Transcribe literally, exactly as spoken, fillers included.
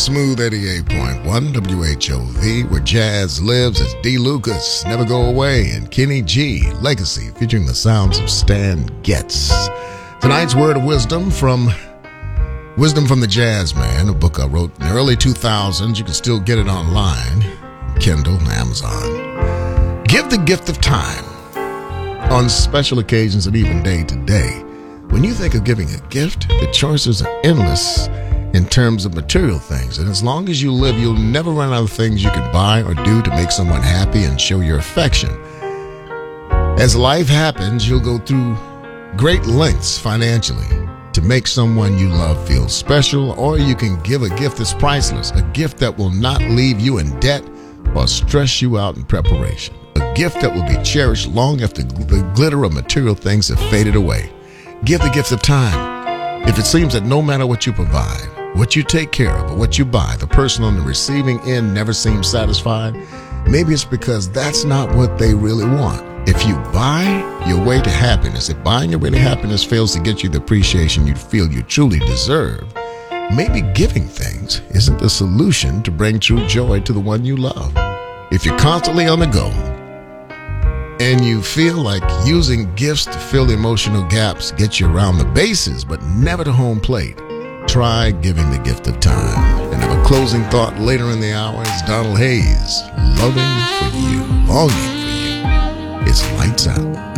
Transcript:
Smooth eighty-eight point one W H O V, where jazz lives. It's D. Lucas, Never Go Away, and Kenny G, Legacy, featuring the sounds of Stan Getz. Tonight's word of wisdom from Wisdom from the Jazz Man, a book I wrote in the early two thousands. You can still get it online, Kindle, Amazon. Give the gift of time on special occasions and even day to day. When you think of giving a gift, the choices are endless in terms of material things. And as long as you live, you'll never run out of things you can buy or do to make someone happy and show your affection. As life happens, you'll go through great lengths financially to make someone you love feel special, or you can give a gift that's priceless, a gift that will not leave you in debt or stress you out in preparation, a gift that will be cherished long after the glitter of material things have faded away. Give the gift of time. If it seems that no matter what you provide, what you take care of, or what you buy, the person on the receiving end never seems satisfied, maybe it's because that's not what they really want. If you buy your way to happiness, if buying your way to happiness fails to get you the appreciation you feel you truly deserve, maybe giving things isn't the solution to bring true joy to the one you love. If you're constantly on the go and you feel like using gifts to fill emotional gaps gets you around the bases but never to home plate, try giving the gift of time. And have a closing thought later in the hour. It's Donald Hayes, loving for you, longing for you. It's lights out.